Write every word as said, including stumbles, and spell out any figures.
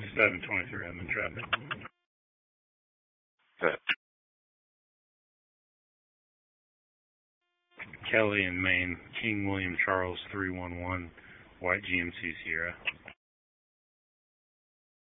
seven twenty-three, I'm in traffic. Good. Kelly in Maine, King William Charles three one one, White G M C Sierra.